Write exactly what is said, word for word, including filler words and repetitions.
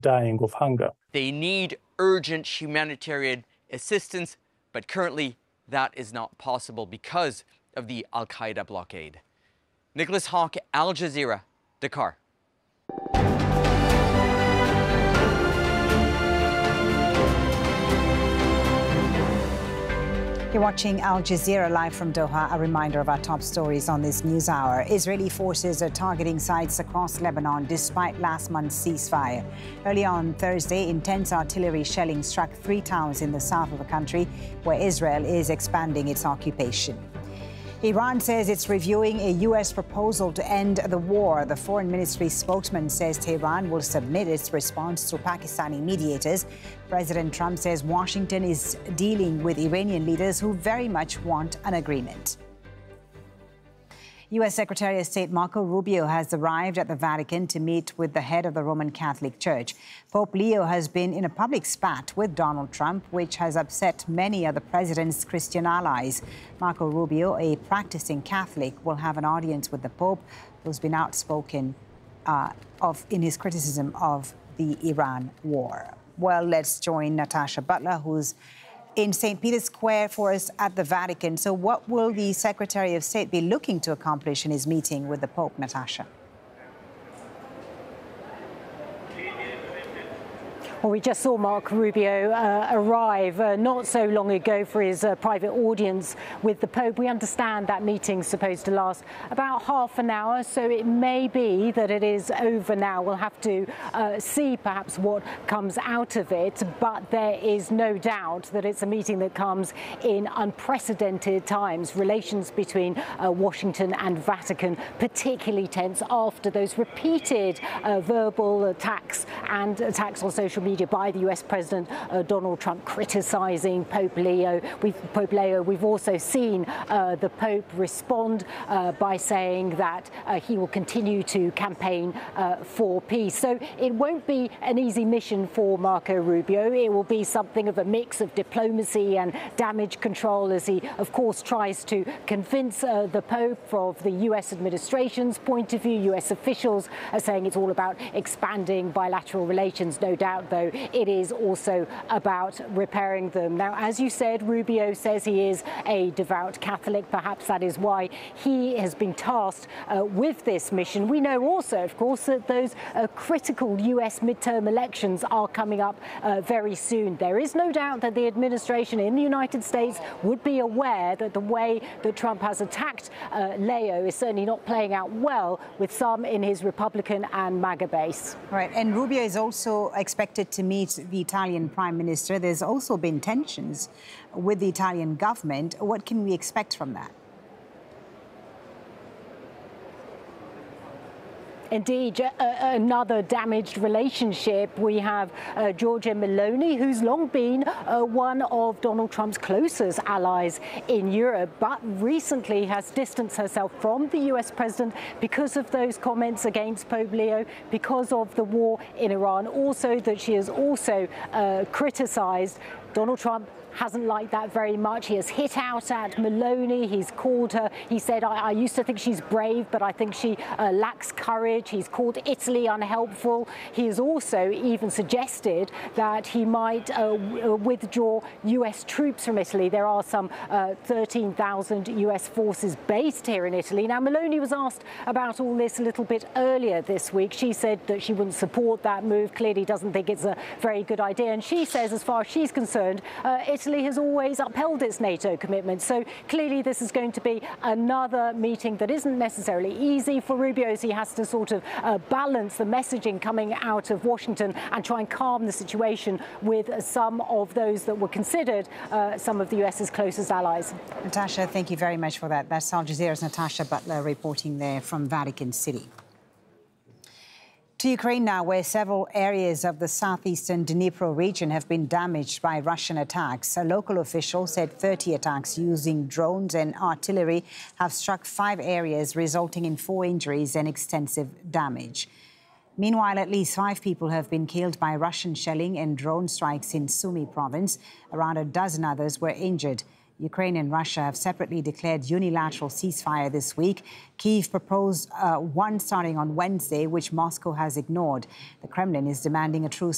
dying of hunger. They need urgent humanitarian assistance, but currently that is not possible because of the Al-Qaeda blockade. Nicholas Hawk, Al Jazeera, Dakar. You're watching Al Jazeera live from Doha. A reminder of our top stories on this news hour. Israeli forces are targeting sites across Lebanon despite last month's ceasefire. Early on Thursday, intense artillery shelling struck three towns in the south of the country where Israel is expanding its occupation. Iran says it's reviewing a U S proposal to end the war. The foreign ministry spokesman says Tehran will submit its response through Pakistani mediators. President Trump says Washington is dealing with Iranian leaders who very much want an agreement. U S Secretary of State Marco Rubio has arrived at the Vatican to meet with the head of the Roman Catholic Church. Pope Leo has been in a public spat with Donald Trump, which has upset many of the president's Christian allies. Marco Rubio, a practicing Catholic, will have an audience with the Pope, who's been outspoken uh, of in his criticism of the Iran war. Well, let's join Natasha Butler, who's in Saint Peter's Square for us at the Vatican. So what will the Secretary of State be looking to accomplish in his meeting with the Pope, Natasha? Well, we just saw Marco Rubio uh, arrive uh, not so long ago for his uh, private audience with the Pope. We understand that meeting's supposed to last about half an hour, so it may be that it is over now. We'll have to uh, see perhaps what comes out of it, but there is no doubt that it's a meeting that comes in unprecedented times. Relations between uh, Washington and Vatican particularly tense after those repeated uh, verbal attacks and attacks on social media by the U S President uh, Donald Trump criticising Pope Leo. We've, Pope Leo. We've also seen uh, the Pope respond uh, by saying that uh, he will continue to campaign uh, for peace. So it won't be an easy mission for Marco Rubio. It will be something of a mix of diplomacy and damage control as he, of course, tries to convince uh, the Pope of the U S administration's point of view. U S officials are saying it's all about expanding bilateral relations. No doubt, though, it is also about repairing them. Now, as you said, Rubio says he is a devout Catholic. Perhaps that is why he has been tasked uh, with this mission. We know also, of course, that those uh, critical U S midterm elections are coming up uh, very soon. There is no doubt that the administration in the United States would be aware that the way that Trump has attacked uh, Leo is certainly not playing out well with some in his Republican and MAGA base. Right, and Rubio is also expected to meet the Italian Prime Minister. There's also been tensions with the Italian government. What can we expect from that? Indeed, uh, another damaged relationship. We have uh, Giorgia Meloni, who's long been uh, one of Donald Trump's closest allies in Europe, but recently has distanced herself from the U S president because of those comments against Pope Leo, because of the war in Iran. Also, that she has also uh, criticized Donald Trump. Hasn't liked that very much. He has hit out at Meloni. He's called her. He said, I, I used to think she's brave, but I think she uh, lacks courage. He's called Italy unhelpful. He has also even suggested that he might uh, withdraw U S troops from Italy. There are some uh, thirteen thousand U S forces based here in Italy. Now, Meloni was asked about all this a little bit earlier this week. She said that she wouldn't support that move. Clearly doesn't think it's a very good idea. And she says, as far as she's concerned, uh, Italy has always upheld its NATO commitment. So clearly this is going to be another meeting that isn't necessarily easy for Rubio, as he has to sort of uh, balance the messaging coming out of Washington and try and calm the situation with some of those that were considered uh, some of the U S's closest allies. Natasha, thank you very much for that. That's Al Jazeera's Natasha Butler reporting there from Vatican City. To Ukraine now, where several areas of the southeastern Dnipro region have been damaged by Russian attacks. A local official said thirty attacks using drones and artillery have struck five areas, resulting in four injuries and extensive damage. Meanwhile, at least five people have been killed by Russian shelling and drone strikes in Sumy province. Around a dozen others were injured. Ukraine and Russia have separately declared unilateral ceasefire this week. Kyiv proposed uh, one starting on Wednesday, which Moscow has ignored. The Kremlin is demanding a truce